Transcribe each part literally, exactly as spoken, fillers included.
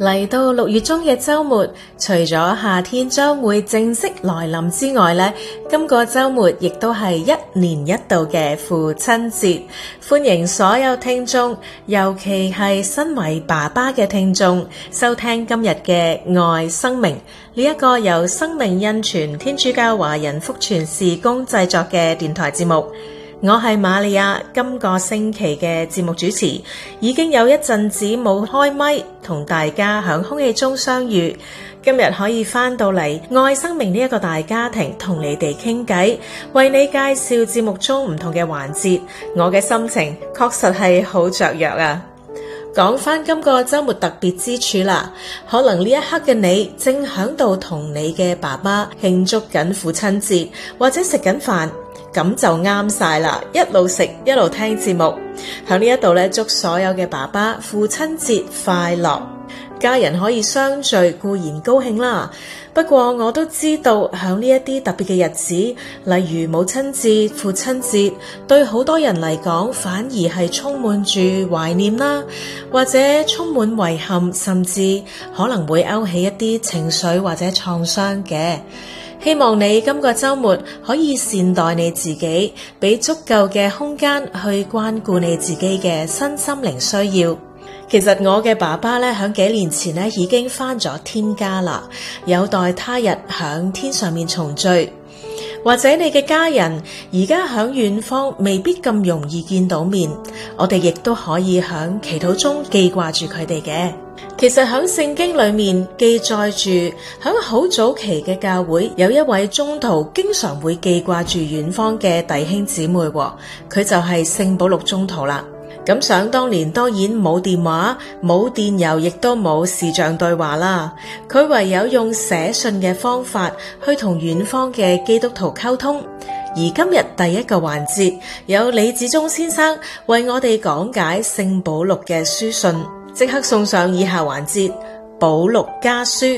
嚟到六月中嘅週末，除咗夏天將會正式來臨之外呢，今個週末亦都係一年一度嘅父親節。歡迎所有聽眾，尤其係身為爸爸嘅聽眾，收聽今日嘅愛生命呢一個由生命恩泉天主教華人福傳事工製作嘅電台節目。我係瑪利亞，今個星期嘅節目主持，已經有一陣子冇開咪同大家響空氣中相遇，今日可以翻到嚟愛生命呢一個大家庭，同你哋傾偈，為你介紹節目中唔同嘅環節，我嘅心情確實係好雀躍啊！講翻今個週末特別之處啦，可能呢一刻嘅你正響度同你嘅爸爸慶祝緊父親節，或者食緊飯。咁就啱晒啦！一路食一路聽節目，喺呢一度咧，祝所有嘅爸爸父親節快樂，家人可以相聚固然高興啦。不過我都知道，喺呢一啲特別嘅日子，例如母親節、父親節，對好多人嚟講，反而係充滿住懷念啦，或者充滿遺憾，甚至可能會勾起一啲情緒或者創傷嘅。希望你今個週末可以善待你自己，俾足夠嘅空間去關顧你自己嘅身心靈需要。其實我嘅爸爸咧，響幾年前咧已經返咗天家啦，有待他日響天上面重聚。或者你嘅家人而家響遠方，未必咁容易見到面，我哋亦都可以響祈禱中記掛住佢哋嘅。其實響聖經裏面記載住，響好早期嘅教會有一位宗徒經常會記掛住遠方嘅弟兄姊妹，佢就係聖保祿宗徒啦。咁想當年當然冇電話、冇電郵，亦都冇視像對話啦。佢唯有用寫信嘅方法去同遠方嘅基督徒溝通。而今日第一個環節，有李子忠先生為我哋講解聖保祿嘅書信，即刻送上以下環節：保祿家書。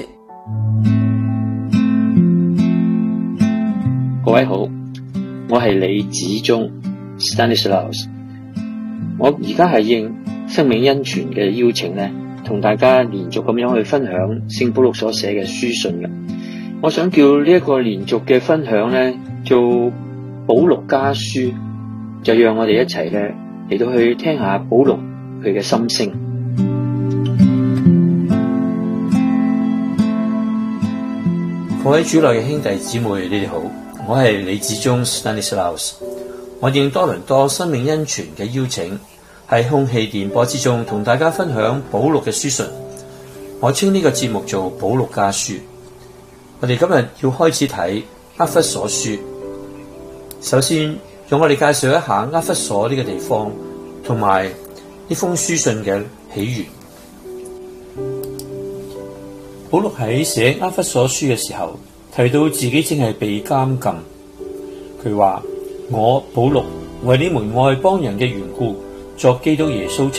各位好，我係李子忠 Stanislaus。我而家係應生命恩泉嘅邀請咧，同大家連續咁樣去分享聖保祿所寫嘅書信嘅。我想叫呢一個連續嘅分享咧，做保祿家書，就讓我哋一齊咧嚟到去聽下保祿佢嘅心聲。 各位主內嘅兄弟姊妹，你哋好，我係李子忠 Stanislaus。我應多倫多生命恩泉嘅邀請，喺空氣電波之中同大家分享保祿嘅書信。我稱呢個節目做保祿家書。我哋今日要開始睇厄弗所書。首先，讓我哋介紹一下厄弗所呢個地方，同埋呢封書信嘅起源。保祿喺寫厄弗所書嘅時候，提到自己正係被監禁。佢話：我保祿為你們外邦人嘅緣故，作基督耶穌